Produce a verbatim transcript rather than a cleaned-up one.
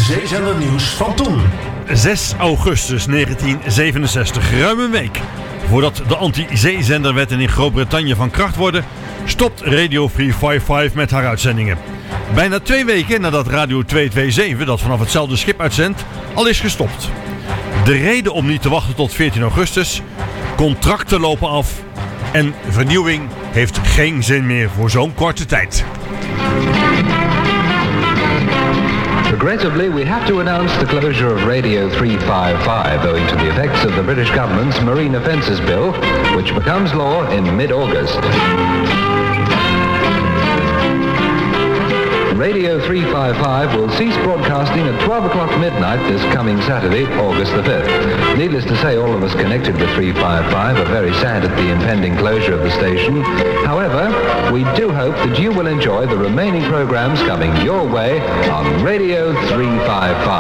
zeezender-nieuws van toen. zes augustus negentien zevenenzestig, ruim een week voordat de anti-zeezenderwetten in Groot-Brittannië van kracht worden, stopt Radio Free vijfenvijftig met haar uitzendingen. Bijna twee weken nadat Radio tweehonderdzevenentwintig, dat vanaf hetzelfde schip uitzendt, al is gestopt. De reden om niet te wachten tot veertien augustus, contracten lopen af en vernieuwing heeft geen zin meer voor zo'n korte tijd. Regrettably, we have to announce the closure of Radio three fifty-five owing to the effects of the British government's Marine Offences Bill, which becomes law in mid-August. Radio three fifty-five will cease broadcasting at twelve o'clock midnight this coming Saturday, August the fifth. Needless to say, all of us connected with three fifty-five are very sad at the impending closure of the station. However, we do hope that you will enjoy the remaining programs coming your way on Radio three fifty-five.